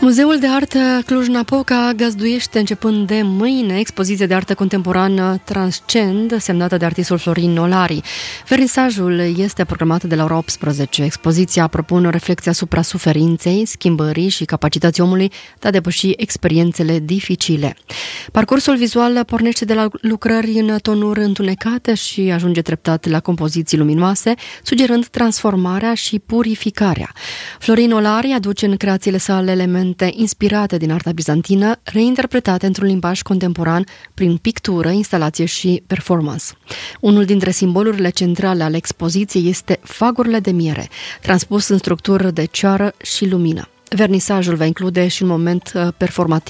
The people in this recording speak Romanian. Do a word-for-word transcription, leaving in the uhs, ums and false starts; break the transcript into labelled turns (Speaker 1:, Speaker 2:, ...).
Speaker 1: Muzeul de Artă Cluj-Napoca găzduiește începând de mâine expoziție de artă contemporană Transcend, semnată de artistul Florin Nolari. Vernisajul este programat de la ora optsprezece. Expoziția propune o reflecție asupra suferinței, schimbării și capacității omului de a depăși experiențele dificile. Parcursul vizual pornește de la lucrări în tonuri întunecate și ajunge treptat la compoziții luminoase, sugerând transformarea și purificarea. Florin Nolari aduce în creațiile sale elemente inspirate din arta bizantină, reinterpretate într-un limbaj contemporan prin pictură, instalație și performance. Unul dintre simbolurile centrale ale expoziției este fagurile de miere, transpus în structură de ceară și lumină. Vernisajul va include și un moment performativ